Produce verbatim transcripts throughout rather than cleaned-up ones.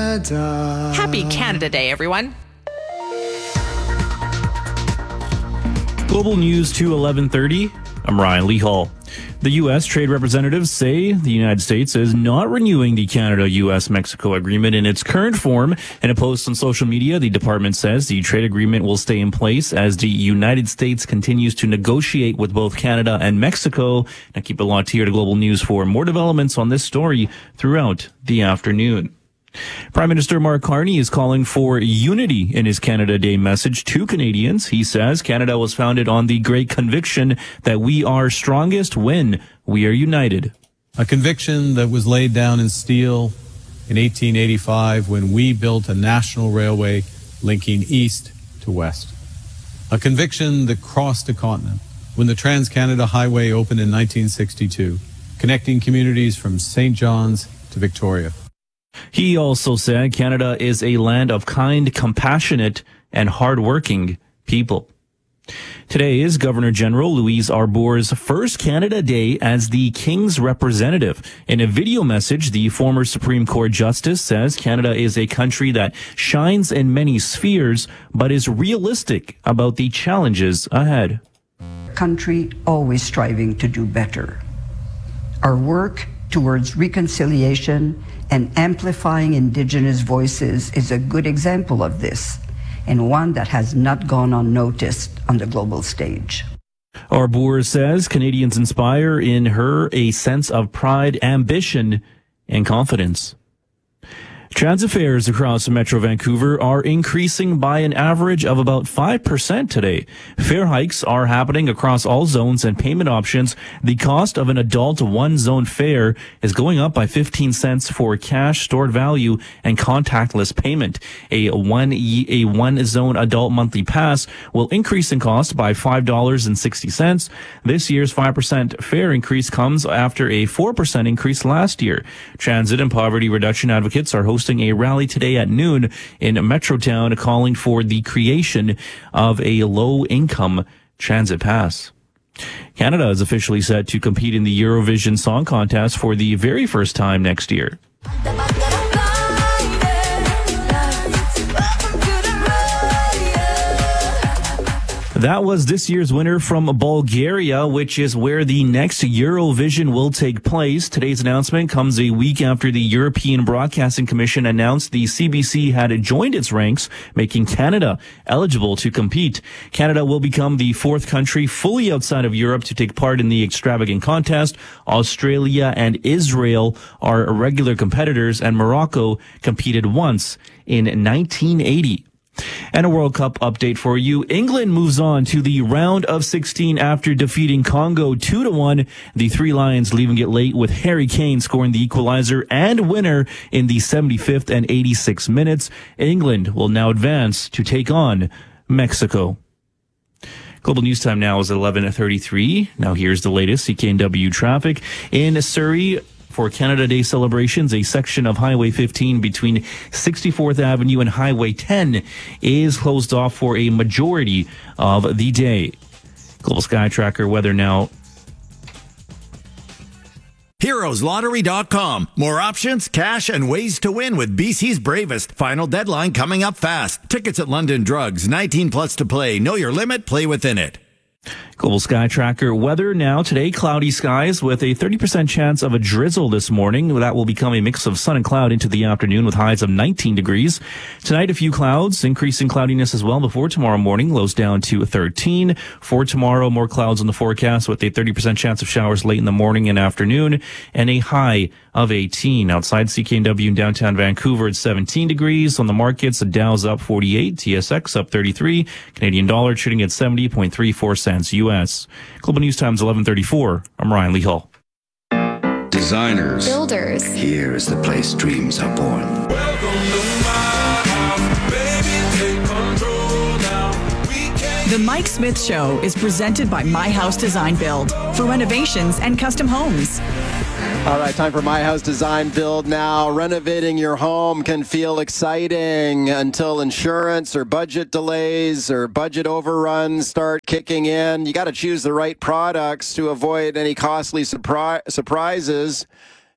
Canada. Happy Canada Day, everyone. Global News to eleven thirty. I'm Ryan Lee Hall. The U S trade representatives say the United States is not renewing the Canada-U S Mexico agreement in its current form. In a post on social media, the department says the trade agreement will stay in place as the United States continues to negotiate with both Canada and Mexico. Now keep it locked here to Global News for more developments on this story throughout the afternoon. Prime Minister Mark Carney is calling for unity in his Canada Day message to Canadians. He says Canada was founded on the great conviction that we are strongest when we are united. A conviction that was laid down in steel in eighteen eighty-five when we built a national railway linking east to west. A conviction that crossed a continent when the Trans-Canada Highway opened in nineteen sixty-two, connecting communities from Saint John's to Victoria. He also said Canada is a land of kind, compassionate, and hardworking people. Today is Governor General Louise Arbour's first Canada Day as the King's representative. In a video message, the former Supreme Court Justice says Canada is a country that shines in many spheres, but is realistic about the challenges ahead. Country always striving to do better. Our work towards reconciliation and amplifying Indigenous voices is a good example of this, and one that has not gone unnoticed on the global stage. Arbour says Canadians inspire in her a sense of pride, ambition, and confidence. Transit fares across Metro Vancouver are increasing by an average of about five percent today. Fare hikes are happening across all zones and payment options. The cost of an adult one-zone fare is going up by fifteen cents for cash, stored value, and contactless payment. A one a one-zone adult monthly pass will increase in cost by five dollars and sixty cents. This year's five percent fare increase comes after a four percent increase last year. Transit and poverty reduction advocates are hosting a rally today at noon in Metrotown calling for the creation of a low-income transit pass. Canada is officially set to compete in the Eurovision Song Contest for the very first time next year. That was this year's winner from Bulgaria, which is where the next Eurovision will take place. Today's announcement comes a week after the European Broadcasting Commission announced the C B C had joined its ranks, making Canada eligible to compete. Canada will become the fourth country fully outside of Europe to take part in the extravagant contest. Australia and Israel are regular competitors, and Morocco competed once in nineteen eighty. And a World Cup update for you. England moves on to the round of sixteen after defeating Congo two to one. The Three Lions leaving it late with Harry Kane scoring the equalizer and winner in the seventy-fifth and eighty-sixth minutes. England will now advance to take on Mexico. Global News Time now is eleven thirty-three. Now here's the latest C K N W traffic. In Surrey, for Canada Day celebrations, a section of Highway fifteen between sixty-fourth Avenue and Highway ten is closed off for a majority of the day. Global Sky Tracker weather now. Heroes Lottery dot com. More options, cash, and ways to win with B C's bravest. Final deadline coming up fast. Tickets at London Drugs. nineteen plus to play. Know your limit. Play within it. Global Sky Tracker weather now. Today, cloudy skies with a thirty percent chance of a drizzle this morning. That will become a mix of sun and cloud into the afternoon with highs of nineteen degrees. Tonight, a few clouds, increasing cloudiness as well before tomorrow morning. Lows down to thirteen. For tomorrow, more clouds on the forecast with a thirty percent chance of showers late in the morning and afternoon and a high of eighteen. Outside C K N W in downtown Vancouver, it's seventeen degrees. On the markets, the Dow's up forty-eight, T S X up thirty-three, Canadian dollar trading at seventy point three four cents U S. Global News Times eleven thirty-four. I'm Ryan Lee Hall. Designers. Builders. Here is the place dreams are born. Welcome to my house, baby, take control now. We can... The Mike Smith Show is presented by My House Design Build for renovations and custom homes. All right, time for My House Design Build now. Renovating your home can feel exciting until insurance or budget delays or budget overruns start kicking in. You got to choose the right products to avoid any costly surpri- surprises.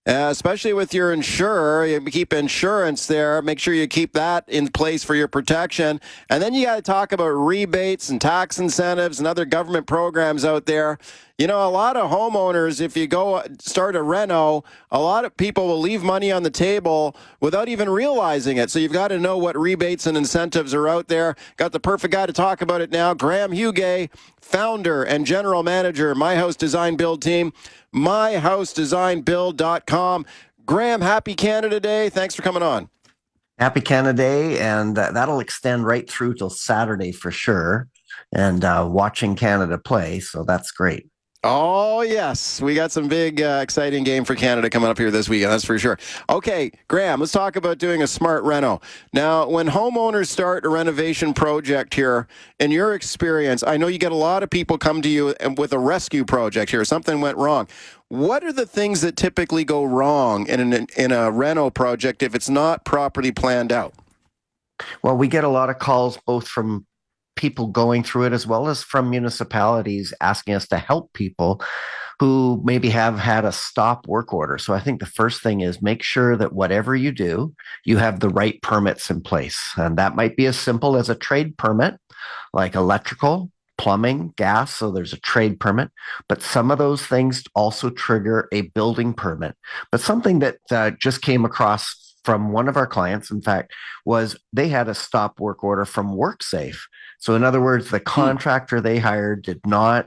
Uh, especially with your insurer, you keep insurance there. Make sure you keep that in place for your protection. And then you got to talk about rebates and tax incentives and other government programs out there. You know, a lot of homeowners, if you go start a reno, a lot of people will leave money on the table without even realizing it. So you've got to know what rebates and incentives are out there. Got the perfect guy to talk about it now. Graham Hugay, founder and general manager, My House Design Build team, my house design build dot com. Graham, happy Canada Day. Thanks for coming on. Happy Canada Day, and uh, that'll extend right through till Saturday for sure, and uh, watching Canada play, so that's great. Oh, yes. We got some big, uh, exciting game for Canada coming up here this weekend, that's for sure. Okay, Graham, let's talk about doing a smart reno. Now, when homeowners start a renovation project here, in your experience, I know you get a lot of people come to you with a rescue project here. Something went wrong. What are the things that typically go wrong in, an, in a reno project if it's not properly planned out? Well, we get a lot of calls both from people going through it as well as from municipalities asking us to help people who maybe have had a stop work order. So I think the first thing is make sure that whatever you do, you have the right permits in place. And that might be as simple as a trade permit, like electrical, plumbing, gas. So there's a trade permit, but some of those things also trigger a building permit. But something that uh, just came across from one of our clients, in fact, was they had a stop work order from WorkSafe. So in other words, the contractor they hired did not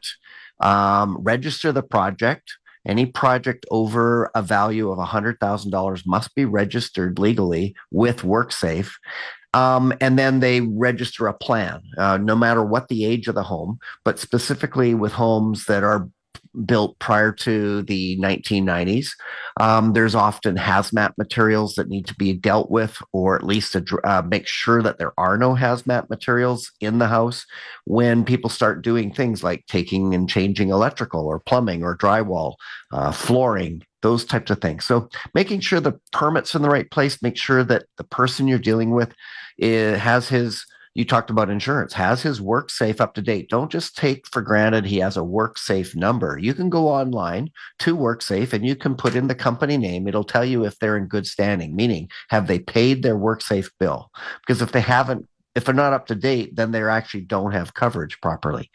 um, register the project. Any project over a value of one hundred thousand dollars must be registered legally with WorkSafe. Um, and then they register a plan, uh, no matter what the age of the home, but specifically with homes that are built prior to the nineteen nineties. Um, there's often hazmat materials that need to be dealt with, or at least uh, make sure that there are no hazmat materials in the house when people start doing things like taking and changing electrical or plumbing or drywall, uh, flooring, those types of things. So making sure the permit's in the right place, make sure that the person you're dealing with is, has his You talked about insurance, has his WorkSafe up to date. Don't just take for granted he has a WorkSafe number. You can go online to WorkSafe and you can put in the company name. It'll tell you if they're in good standing, meaning have they paid their WorkSafe bill? Because if they haven't, if they're not up to date, then they actually don't have coverage properly.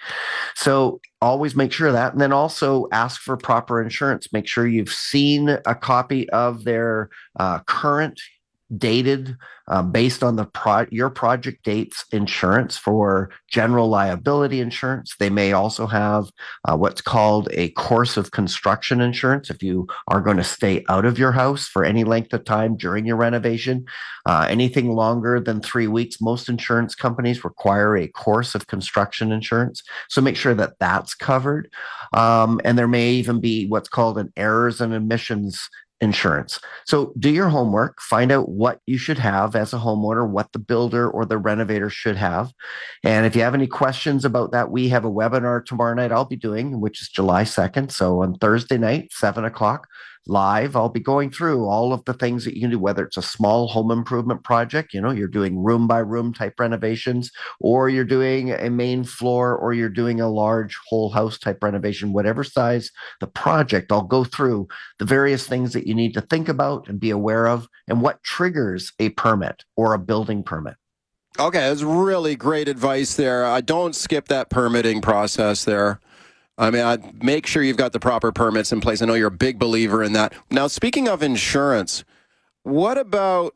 So always make sure of that. And then also ask for proper insurance. Make sure you've seen a copy of their uh, current dated uh, based on the pro- your project dates insurance for general liability insurance. They may also have uh, what's called a course of construction insurance if you are going to stay out of your house for any length of time during your renovation. Uh, anything longer than three weeks, most insurance companies require a course of construction insurance. So make sure that that's covered. Um, and there may even be what's called an errors and omissions insurance. So do your homework, find out what you should have as a homeowner, what the builder or the renovator should have. And if you have any questions about that, we have a webinar tomorrow night I'll be doing, which is July second. So on Thursday night, seven o'clock live, I'll be going through all of the things that you can do, whether it's a small home improvement project, you know, you're doing room by room type renovations, or you're doing a main floor, or you're doing a large whole house type renovation, whatever size the project, I'll go through the various things that you need to think about and be aware of and what triggers a permit or a building permit. Okay, that's really great advice there. I don't skip that permitting process there. I mean, I make sure you've got the proper permits in place. I know you're a big believer in that. Now, speaking of insurance, what about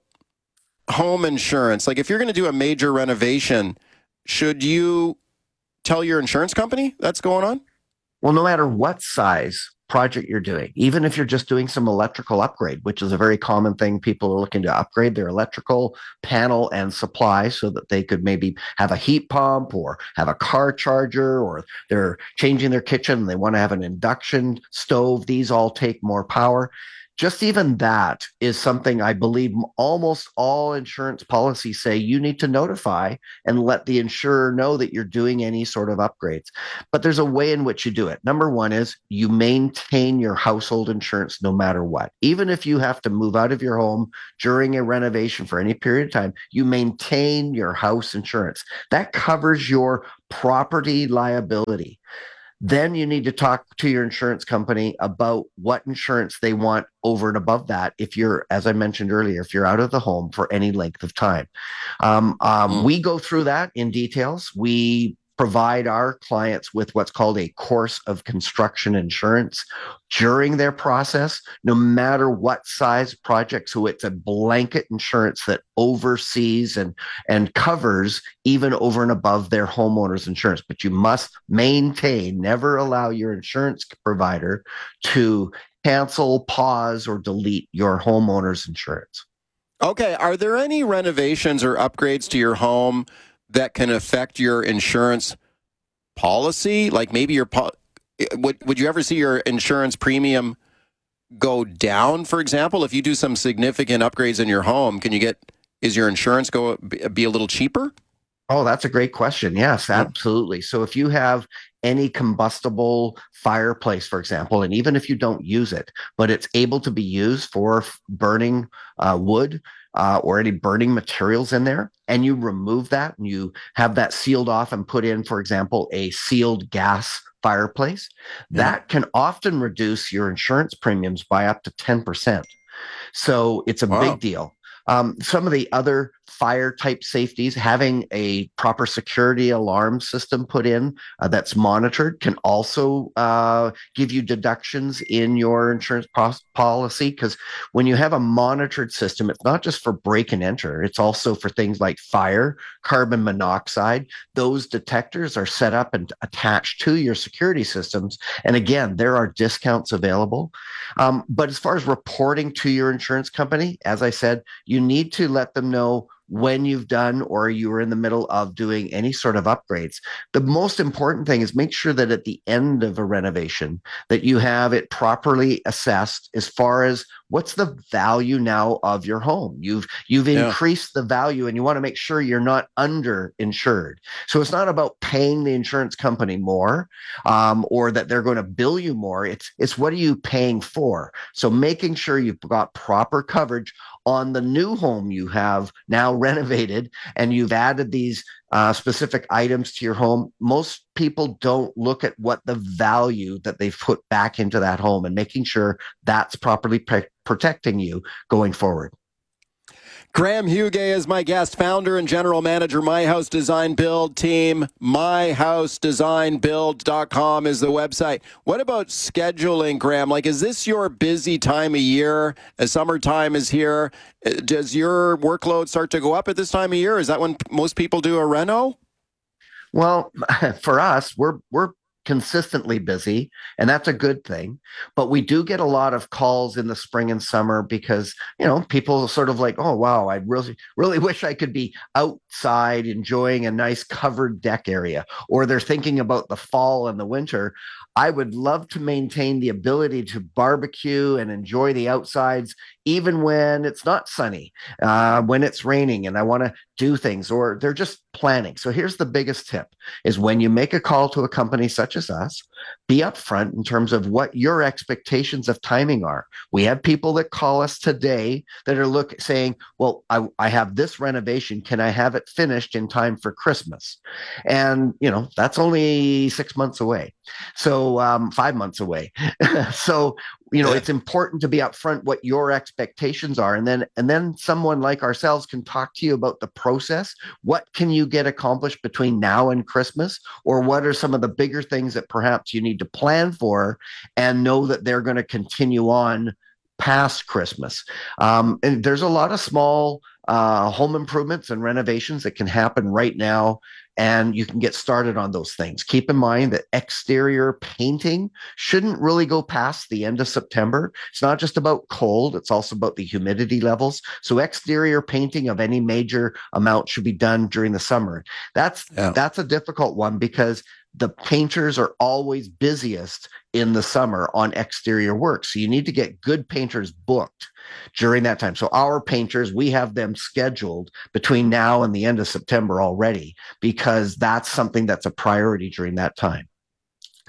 home insurance? Like if you're going to do a major renovation, should you tell your insurance company that's going on? Well, no matter what size project you're doing, even if you're just doing some electrical upgrade, which is a very common thing, people are looking to upgrade their electrical panel and supply so that they could maybe have a heat pump or have a car charger, or they're changing their kitchen and they want to have an induction stove. These all take more power. Just even that is something I believe almost all insurance policies say you need to notify and let the insurer know that you're doing any sort of upgrades. But there's a way in which you do it. Number one is you maintain your household insurance no matter what. Even if you have to move out of your home during a renovation for any period of time, you maintain your house insurance. That covers your property liability. Then you need to talk to your insurance company about what insurance they want over and above that. If you're, as I mentioned earlier, if you're out of the home for any length of time, um, um, mm. we go through that in details. We provide our clients with what's called a course of construction insurance during their process, no matter what size project. So it's a blanket insurance that oversees and, and covers even over and above their homeowner's insurance. But you must maintain, never allow your insurance provider to cancel, pause, or delete your homeowner's insurance. Okay. Are there any renovations or upgrades to your home that can affect your insurance policy? Like maybe your po- would would you ever see your insurance premium go down, for example, if you do some significant upgrades in your home? Can you get is your insurance go be a little cheaper? Oh, that's a great question. Yes, absolutely. So if you have any combustible fireplace, for example, and even if you don't use it, but it's able to be used for burning uh, wood, Uh, or any burning materials in there, and you remove that and you have that sealed off and put in, for example, a sealed gas fireplace, yeah. that can often reduce your insurance premiums by up to ten percent. So it's a wow. big deal. Um, some of the other fire type safeties, having a proper security alarm system put in uh, that's monitored can also uh, give you deductions in your insurance po- policy. Because when you have a monitored system, it's not just for break and enter, it's also for things like fire, carbon monoxide. Those detectors are set up and attached to your security systems. And again, there are discounts available. Um, but as far as reporting to your insurance company, as I said, you need to let them know when you've done or you are in the middle of doing any sort of upgrades. The most important thing is make sure that at the end of a renovation that you have it properly assessed as far as what's the value now of your home. You've you've yeah. increased the value and you want to make sure you're not underinsured. So it's not about paying the insurance company more um, or that they're going to bill you more. It's it's what are you paying for? So making sure you've got proper coverage on the new home you have now renovated and you've added these uh, specific items to your home. Most people don't look at what the value that they've put back into that home and making sure that's properly pre- protecting you going forward. Graham Hugay is my guest, founder and general manager, My House Design Build team. my house design build dot com is the website. What about scheduling, Graham? Like, is this your busy time of year? As summertime is here, does your workload start to go up at this time of year? Is that when most people do a reno? Well, for us, we're we're consistently busy, and that's a good thing. But we do get a lot of calls in the spring and summer because, you know, people are sort of like, oh, wow, I really, really wish I could be outside enjoying a nice covered deck area. Or they're thinking about the fall and the winter. I would love to maintain the ability to barbecue and enjoy the outsides, even when it's not sunny, uh, when it's raining and I want to do things, or they're just planning. So here's the biggest tip is when you make a call to a company such as us, be upfront in terms of what your expectations of timing are. We have people that call us today that are look saying, well, I, I have this renovation. Can I have it finished in time for Christmas? And, you know, that's only six months away. So um, five months away. So, you know, yeah. it's important to be upfront what your expectations are. And then, and then someone like ourselves can talk to you about the process. What can you get accomplished between now and Christmas? Or what are some of the bigger things that perhaps you need to plan for and know that they're going to continue on past Christmas? Um, and there's a lot of small uh, home improvements and renovations that can happen right now, and you can get started on those things. Keep in mind that exterior painting shouldn't really go past the end of September. It's not just about cold, it's also about the humidity levels. So exterior painting of any major amount should be done during the summer. That's yeah. that's a difficult one because the painters are always busiest in the summer on exterior work. So you need to get good painters booked during that time. So our painters, we have them scheduled between now and the end of September already, because that's something that's a priority during that time.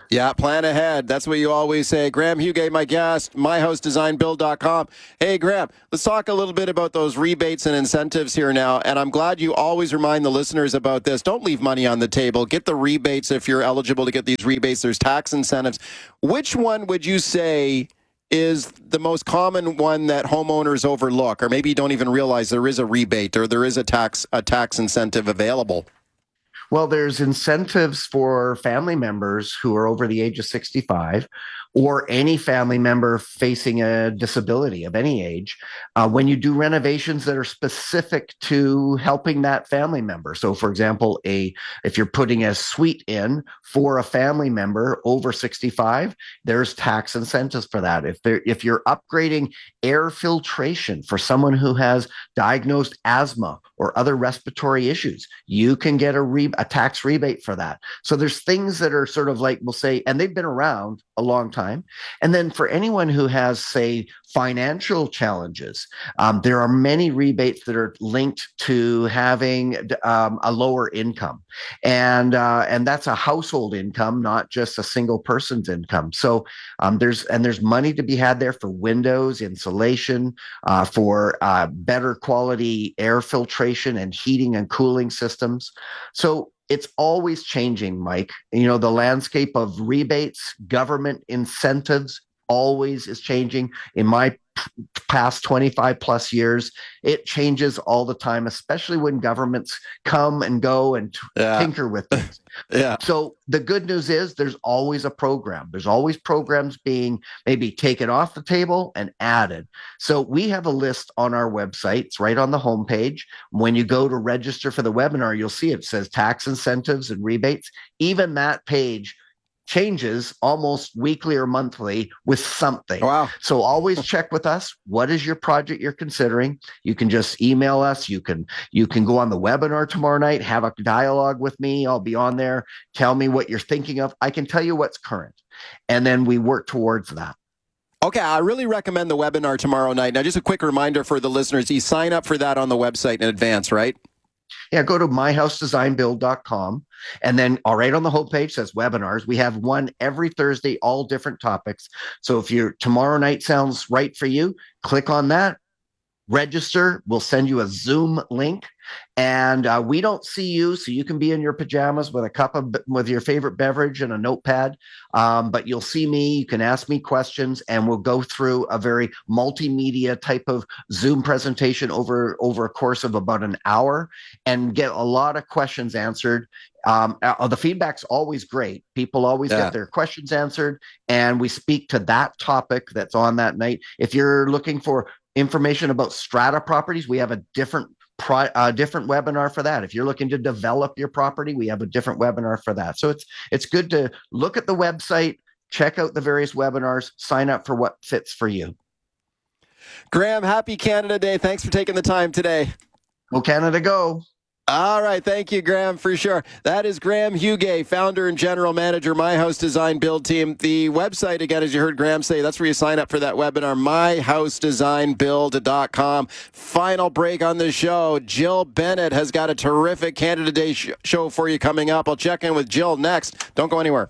Yeah, plan ahead. That's what you always say. Graham Hugay, my guest, my house design build dot com. Hey, Graham, let's talk a little bit about those rebates and incentives here now. And I'm glad you always remind the listeners about this. Don't leave money on the table. Get the rebates if you're eligible to get these rebates. There's tax incentives. Which one would you say is the most common one that homeowners overlook, or maybe you don't even realize there is a rebate or there is a tax a tax incentive available? Well, there's incentives for family members who are over the age of sixty-five, or any family member facing a disability of any age, uh, when you do renovations that are specific to helping that family member. So, for example, a if you're putting a suite in for a family member over sixty-five, there's tax incentives for that. If there, if you're upgrading air filtration for someone who has diagnosed asthma or other respiratory issues, you can get a re- a tax rebate for that. So there's things that are sort of like, we'll say, and they've been around a long time. And then for anyone who has, say, financial challenges, um, there are many rebates that are linked to having um, a lower income. And uh, and that's a household income, not just a single person's income. So um, there's and there's money to be had there for windows, insulation, uh, for uh, better quality air filtration and heating and cooling systems. So it's always changing, Mike. You know, the landscape of rebates, government incentives always is changing. In my past twenty-five plus years, it changes all the time, especially when governments come and go and yeah. tinker with things. yeah. So the good news is there's always a program. There's always programs being maybe taken off the table and added. So we have a list on our website. It's right on the homepage. When you go to register for the webinar, you'll see it says tax incentives and rebates. Even that page changes almost weekly or monthly with something. Wow. So always check with us. What is your project you're considering? You can just email us. You can you can go on the webinar tomorrow night, have a dialogue with me. I'll be on there. Tell me what you're thinking of. I can tell you what's current. And then we work towards that. Okay, I really recommend the webinar tomorrow night. Now, just a quick reminder for the listeners, you sign up for that on the website in advance, right? Yeah, go to my house design build dot com, and then all right on the homepage says webinars. We have one every Thursday, all different topics. So if your tomorrow night sounds right for you, click on that, register. We'll send you a Zoom link, and uh, we don't see you, so you can be in your pajamas with a cup of with your favorite beverage and a notepad. Um, but you'll see me. You can ask me questions, and we'll go through a very multimedia type of Zoom presentation over over a course of about an hour, and get a lot of questions answered. Um, uh, the feedback's always great. People always yeah. get their questions answered, and we speak to that topic that's on that night. If you're looking for information about strata properties, we have a different pri- uh, different webinar for that. If you're looking to develop your property, we have a different webinar for that. So it's it's good to look at the website, check out the various webinars, sign up for what fits for you. Graham, happy Canada Day. Thanks for taking the time today. Go Canada, go. All right. Thank you, Graham, for sure. That is Graham Hugay, founder and general manager, My House Design Build Team. The website, again, as you heard Graham say, that's where you sign up for that webinar, my house design build dot com. Final break on the show. Jill Bennett has got a terrific Canada Day sh- show for you coming up. I'll check in with Jill next. Don't go anywhere.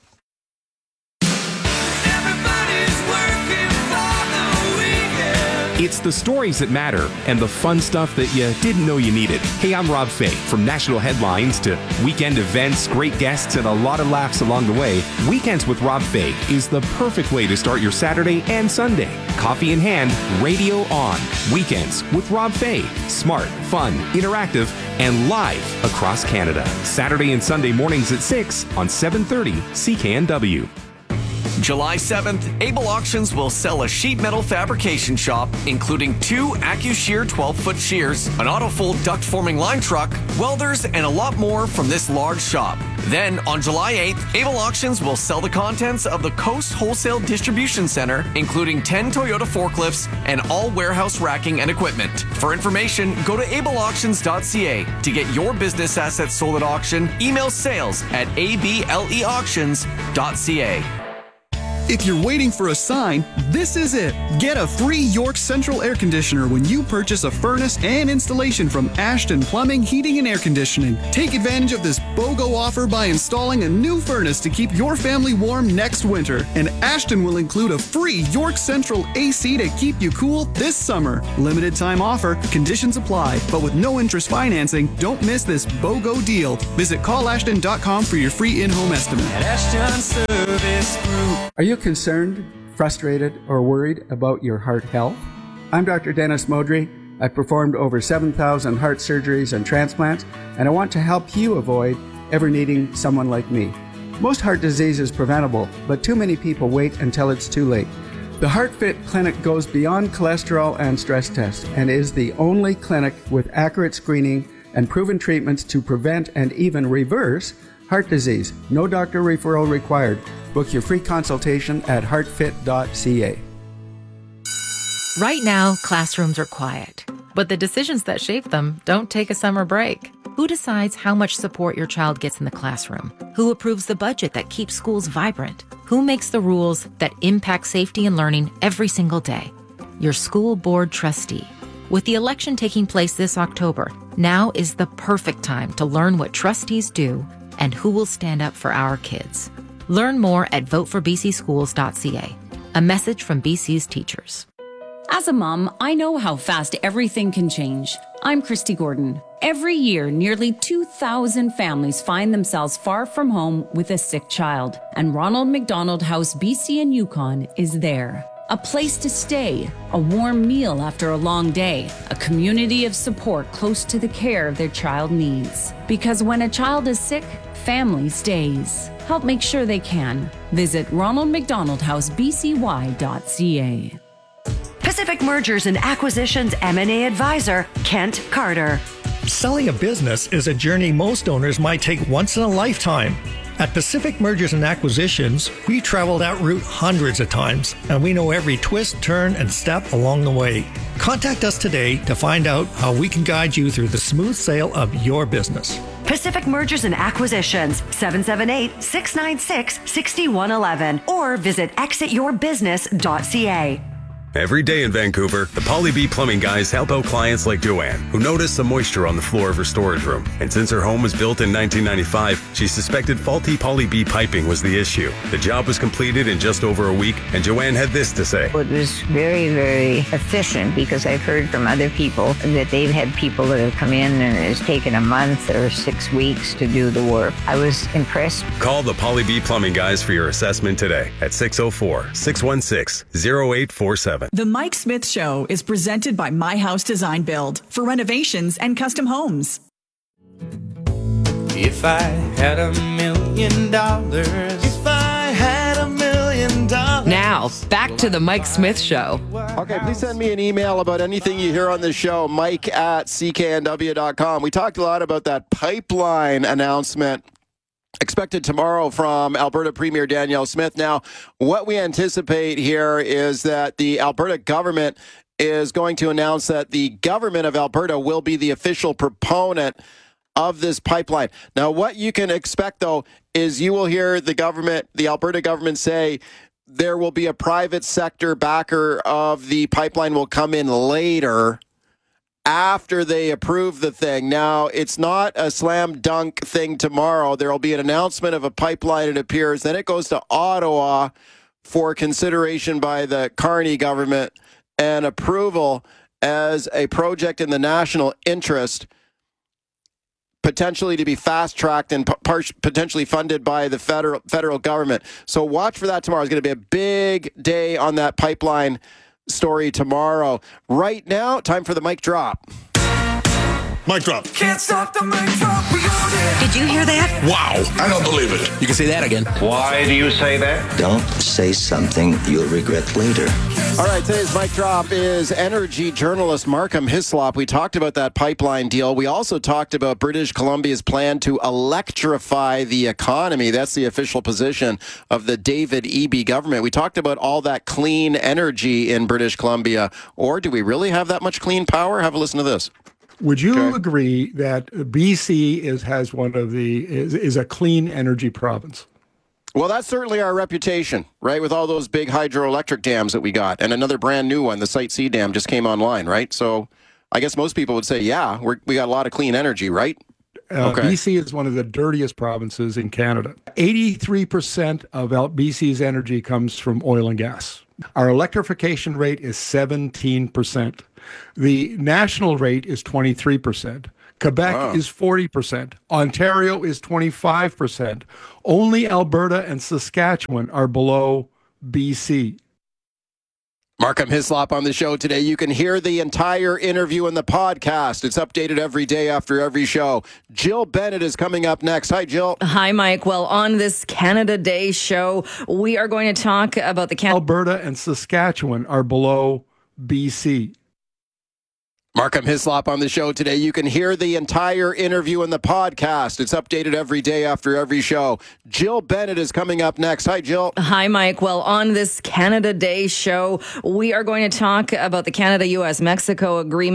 It's the stories that matter and the fun stuff that you didn't know you needed. Hey, I'm Rob Fay. From national headlines to weekend events, great guests, and a lot of laughs along the way, Weekends with Rob Fay is the perfect way to start your Saturday and Sunday. Coffee in hand, radio on. Weekends with Rob Fay. Smart, fun, interactive, and live across Canada. Saturday and Sunday mornings at six on seven thirty C K N W. July seventh, Able Auctions will sell a sheet metal fabrication shop, including two AccuShear twelve-foot shears, an AutoFold duct-forming line truck, welders, and a lot more from this large shop. Then, on July eighth, Able Auctions will sell the contents of the Coast Wholesale Distribution Center, including ten Toyota forklifts and all warehouse racking and equipment. For information, go to able auctions dot c a. To get your business assets sold at auction, email sales at a b l e auctions dot c a. If you're waiting for a sign, this is it. Get a free York Central air conditioner when you purchase a furnace and installation from Ashton Plumbing, Heating, and Air Conditioning. Take advantage of this BOGO offer by installing a new furnace to keep your family warm next winter. And Ashton will include a free York Central A C to keep you cool this summer. Limited time offer, conditions apply, but with no interest financing, don't miss this BOGO deal. Visit call ashton dot com for your free in-home estimate. Ashton Service Group. Are you concerned, frustrated, or worried about your heart health? I'm Doctor Dennis Modry. I've performed over seven thousand heart surgeries and transplants, and I want to help you avoid ever needing someone like me. Most heart disease is preventable, but too many people wait until it's too late. The HeartFit Clinic goes beyond cholesterol and stress tests and is the only clinic with accurate screening and proven treatments to prevent and even reverse heart disease. No doctor referral required. Book your free consultation at heart fit dot c a. Right now, classrooms are quiet, but the decisions that shape them don't take a summer break. Who decides how much support your child gets in the classroom? Who approves the budget that keeps schools vibrant? Who makes the rules that impact safety and learning every single day? Your school board trustee. With the election taking place this October, now is the perfect time to learn what trustees do and who will stand up for our kids. Learn more at vote for b c schools dot c a. A message from B C's teachers. As a mom, I know how fast everything can change. I'm Christy Gordon. Every year, nearly two thousand families find themselves far from home with a sick child, and Ronald McDonald House B C and Yukon is there. A place to stay, a warm meal after a long day, a community of support close to the care their child needs. Because when a child is sick, family stays. Help make sure they can. Visit ronald mcdonald house b c y dot c a. Pacific Mergers and Acquisitions M and A advisor, Kent Carter. Selling a business is a journey most owners might take once in a lifetime. At Pacific Mergers and Acquisitions, we traveled that route hundreds of times, and we know every twist, turn, and step along the way. Contact us today to find out how we can guide you through the smooth sale of your business. Pacific Mergers and Acquisitions, seven seven eight, six nine six, six one one one, or visit exit your business dot c a. Every day in Vancouver, the Polly B Plumbing guys help out clients like Joanne, who noticed some moisture on the floor of her storage room. And since her home was built in nineteen ninety-five, she suspected faulty Polly B piping was the issue. The job was completed in just over a week, and Joanne had this to say. It was very, very efficient because I've heard from other people that they've had people that have come in and it's taken a month or six weeks to do the work. I was impressed. Call the Polly B Plumbing guys for your assessment today at six oh four, six one six, oh eight four seven. The Mike Smith Show is presented by My House Design Build for renovations and custom homes. If I had a million dollars, if I had a million dollars. Now, back to the Mike Smith Show. Okay, please send me an email about anything you hear on the show, mike at c k n w dot com. We talked a lot about that pipeline announcement expected tomorrow from Alberta Premier Danielle Smith. Now, what we anticipate here is that the Alberta government is going to announce that the government of Alberta will be the official proponent of this pipeline. Now, what you can expect, though, is you will hear the government, the Alberta government say there will be a private sector backer of the pipeline will come in later after they approve the thing. Now, it's not a slam dunk thing tomorrow. There will be an announcement of a pipeline, it appears. Then it goes to Ottawa for consideration by the Carney government and approval as a project in the national interest, potentially to be fast-tracked and par- potentially funded by the federal federal government. So watch for that tomorrow. It's going to be a big day on that pipeline story tomorrow. Right now, time for the mic drop. Mic drop. Can't stop the mic drop. We got it. Did you hear that? Wow. I don't believe it. You can say that again. Why do you say that? Don't say something you'll regret later. All right, today's mic drop is energy journalist Markham Hislop. We talked about that pipeline deal. We also talked about British Columbia's plan to electrify the economy. That's the official position of the David Eby government. We talked about all that clean energy in British Columbia. Or do we really have that much clean power? Have a listen to this. Would you Okay. agree that B C is has one of the is, is a clean energy province? Well, that's certainly our reputation, right? With all those big hydroelectric dams that we got, and another brand new one, the Site C dam, just came online, right? So I guess most people would say, yeah, we're, we got a lot of clean energy, right? Uh, Okay. B C is one of the dirtiest provinces in Canada. eighty-three percent of L- B C's energy comes from oil and gas. Our electrification rate is seventeen percent. The national rate is twenty-three percent. Quebec Wow. is forty percent. Ontario is twenty-five percent. Only Alberta and Saskatchewan are below B C. Markham Hislop on the show today. You can hear the entire interview in the podcast. It's updated every day after every show. Jill Bennett is coming up next. Hi, Jill. Hi, Mike. Well, on this Canada Day show, we are going to talk about the Can- Alberta and Saskatchewan are below B C. Markham Hislop on the show today. You can hear the entire interview in the podcast. It's updated every day after every show. Jill Bennett is coming up next. Hi, Jill. Hi, Mike. Well, on this Canada Day show, we are going to talk about the Canada-U S Mexico agreement.